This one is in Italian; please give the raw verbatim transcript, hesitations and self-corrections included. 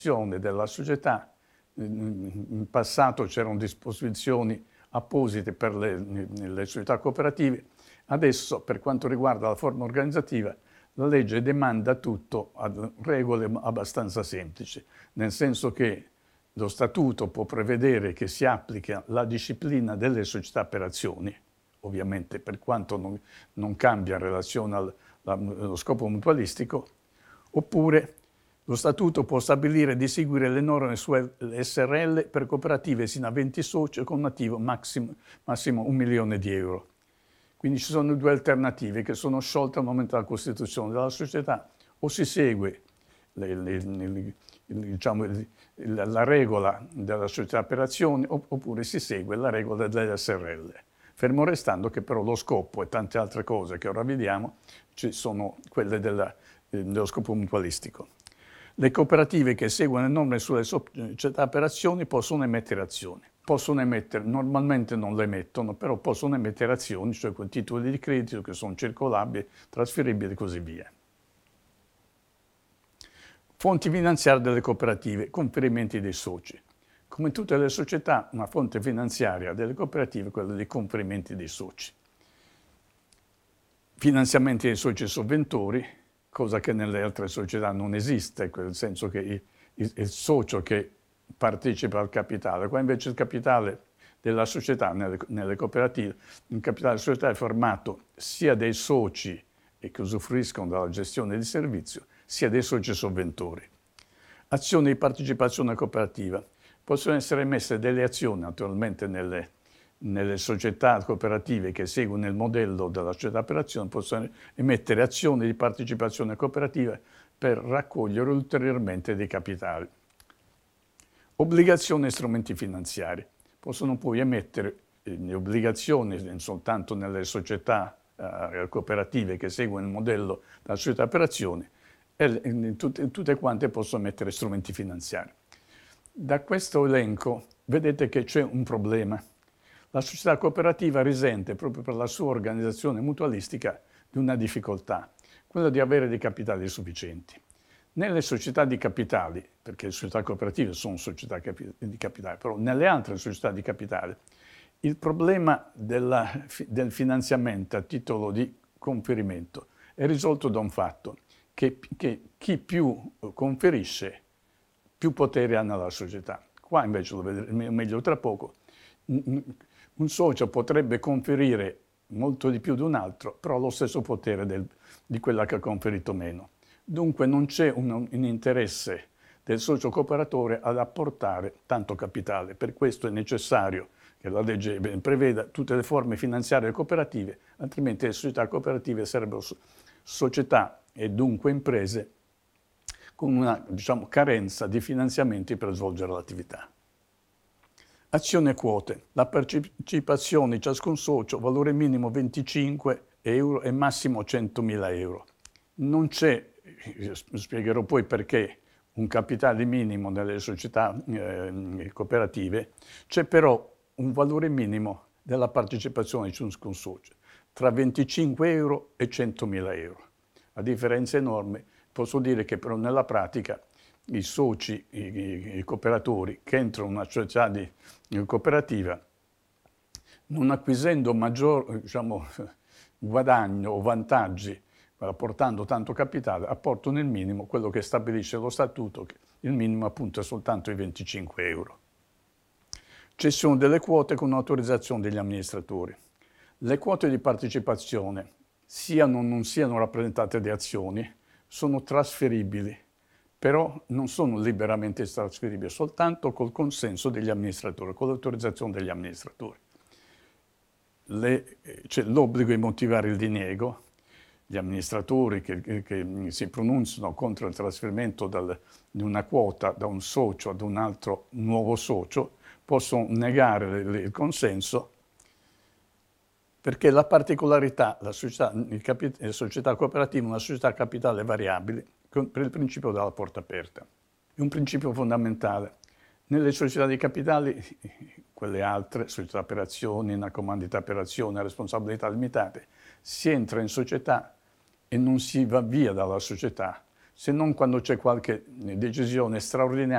della società. In passato c'erano disposizioni apposite per le, le società cooperative, adesso per quanto riguarda la forma organizzativa la legge demanda tutto a regole abbastanza semplici, nel senso che lo statuto può prevedere che si applica la disciplina delle società per azioni, ovviamente per quanto non, non cambia in relazione al, allo scopo mutualistico, oppure lo statuto può stabilire di seguire le norme su S R L per cooperative sino a venti soci con un attivo massimo, massimo un milione di euro. Quindi ci sono due alternative che sono sciolte al momento della costituzione della società: o si segue le, le, le, diciamo, la regola della società per azioni, oppure si segue la regola delle S R L. Fermo restando che però lo scopo e tante altre cose che ora vediamo ci sono quelle della, dello scopo mutualistico. Le cooperative che seguono le norme sulle società per azioni possono emettere azioni. Possono emettere, normalmente non le emettono, però possono emettere azioni, cioè quei titoli di credito che sono circolabili, trasferibili e così via. Fonti finanziarie delle cooperative, conferimenti dei soci. Come in tutte le società, una fonte finanziaria delle cooperative è quella dei conferimenti dei soci. Finanziamenti dei soci sovventori, cosa che nelle altre società non esiste, nel senso che il, il, il socio che partecipa al capitale, qua invece il capitale della società, nelle, nelle cooperative, il capitale della società è formato sia dei soci e che usufruiscono della gestione di servizio, sia dei soci sovventori. Azioni di partecipazione cooperativa. Possono essere emesse delle azioni, naturalmente nelle, nelle società cooperative che seguono il modello della società per azione, possono emettere azioni di partecipazione cooperativa per raccogliere ulteriormente dei capitali. Obbligazioni e strumenti finanziari. Possono poi emettere eh, obbligazioni non soltanto nelle società eh, cooperative che seguono il modello della società per azione, e in tutte, in tutte quante possono emettere strumenti finanziari. Da questo elenco vedete che c'è un problema. La società cooperativa risente, proprio per la sua organizzazione mutualistica, di una difficoltà, quella di avere dei capitali sufficienti. Nelle società di capitali, perché le società cooperative sono società di capitale, però nelle altre società di capitale, il problema della, del finanziamento a titolo di conferimento è risolto da un fatto, che, che chi più conferisce, più potere ha nella società. Qua invece lo vedremo meglio tra poco. Un socio potrebbe conferire molto di più di un altro, però ha lo stesso potere del, di quella che ha conferito meno. Dunque non c'è un, un interesse del socio cooperatore ad apportare tanto capitale. Per questo è necessario che la legge preveda tutte le forme finanziarie cooperative, altrimenti le società cooperative sarebbero società e dunque imprese con una, diciamo, carenza di finanziamenti per svolgere l'attività. Azioni e quote. La partecipazione di ciascun socio, valore minimo venticinque euro e massimo centomila euro. Non c'è, spiegherò poi perché, un capitale minimo nelle società eh, cooperative, c'è però un valore minimo della partecipazione di ciascun socio, tra venticinque euro e centomila euro. A differenza enorme, posso dire che però nella pratica i soci, i, i cooperatori che entrano in una società di, di cooperativa, non acquisendo maggior, diciamo, guadagno o vantaggi apportando tanto capitale, apportano il minimo, quello che stabilisce lo statuto, che il minimo appunto è soltanto i venticinque euro. Cessione delle quote con autorizzazione degli amministratori. Le quote di partecipazione, siano o non siano rappresentate di azioni, sono trasferibili, però non sono liberamente trasferibili, soltanto col consenso degli amministratori, con l'autorizzazione degli amministratori. Le, c'è l'obbligo di motivare il diniego. Gli amministratori che, che, che si pronunciano contro il trasferimento dal, di una quota da un socio ad un altro nuovo socio possono negare le, il consenso, perché la particolarità, la società, il capi, la società cooperativa è una società a capitale variabile per il principio della porta aperta. È un principio fondamentale. Nelle società di capitali, quelle altre, società per azioni, una comandita per azione, a responsabilità limitate, si entra in società e non si va via dalla società se non quando c'è qualche decisione straordinaria